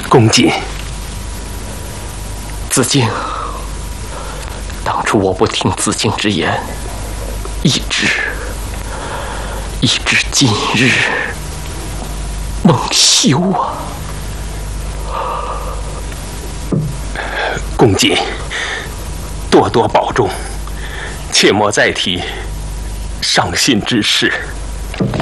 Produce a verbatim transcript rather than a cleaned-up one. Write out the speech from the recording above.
恭谨。 子敬，当初我不听子敬之言，一直一直今日蒙羞啊！ 恭谨，多多保重，切莫再提伤心之事。